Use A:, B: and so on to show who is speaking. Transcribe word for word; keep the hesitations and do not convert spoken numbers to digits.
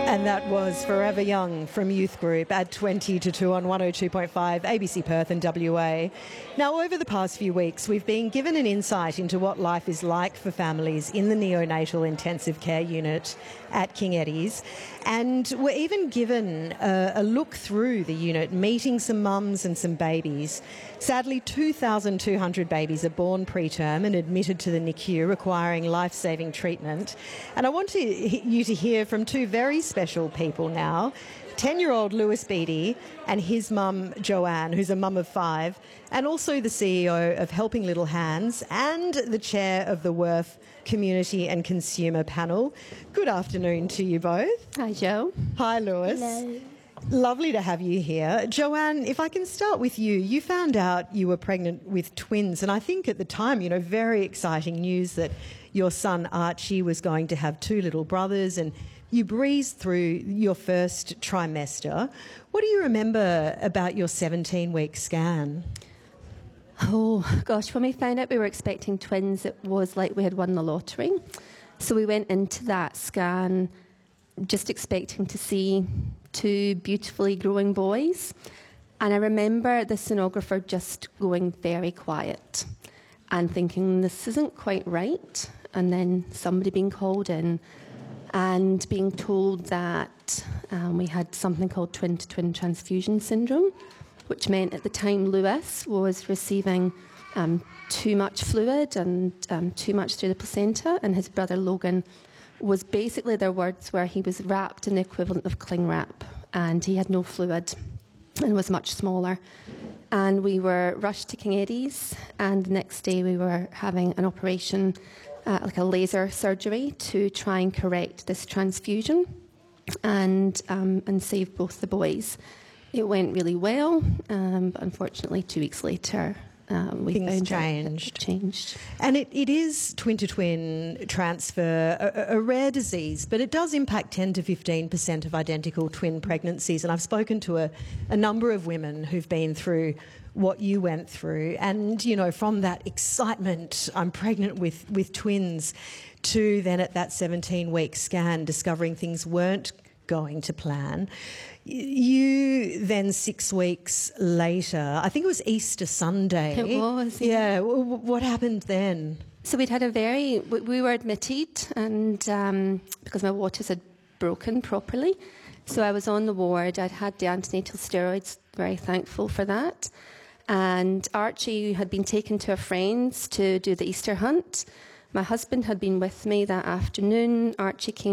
A: And that was Forever Young from Youth Group at twenty to two on one oh two point five A B C Perth and W A. Now, over the past few weeks, we've been given an insight into what life is like for families in the neonatal intensive care unit at King Eddie's. And we're even given a, a look through the unit, meeting some mums and some babies. Sadly, two thousand two hundred babies are born preterm and admitted to the N I C U requiring life-saving treatment. And I want to, you to hear from two very special people now. ten-year-old Lewis Beattie and his mum Joanne, who's a mum of five, and also the C E O of Helping Little Hands and the chair of the W R F Community and Consumer Panel. Good afternoon to you both.
B: Hi, Jo.
A: Hi, Lewis.
B: Hello.
A: Lovely to have you here. Joanne, if I can start with you, you found out you were pregnant with twins, and I think at the time, you know, very exciting news that your son Archie was going to have two little brothers, and you breezed through your first trimester. What do you remember about your seventeen-week scan?
B: Oh, gosh, when we found out we were expecting twins, it was like we had won the lottery. So we went into that scan just expecting to see two beautifully growing boys. And I remember the sonographer just going very quiet and thinking, this isn't quite right. And then somebody being called in and being told that um, we had something called twin-to-twin transfusion syndrome, which meant at the time Lewis was receiving um, too much fluid and um, too much through the placenta, and his brother Logan was basically, their words were, he was wrapped in the equivalent of cling wrap, and he had no fluid and was much smaller. And we were rushed to King Eddie's, and the next day we were having an operation, uh, like a laser surgery, to try and correct this transfusion and um, and save both the boys. It went really well, um, but unfortunately two weeks later um, we
A: Things
B: found
A: changed.
B: It changed.
A: And it, it is twin-to-twin transfer, a, a rare disease, but it does impact ten to fifteen percent of identical twin pregnancies. And I've spoken to a, a number of women who've been through what you went through. And, you know, from that excitement, I'm pregnant with, with twins, to then at that seventeen-week scan discovering things weren't going to plan. You then, six weeks later, I think it was Easter Sunday.
B: It was.
A: Yeah. yeah. What happened then?
B: So we'd had a very, we were admitted, and um, because my waters had broken properly, so I was on the ward. I'd had the antenatal steroids, very thankful for that. And Archie had been taken to a friend's to do the Easter hunt. My husband had been with me that afternoon. Archie came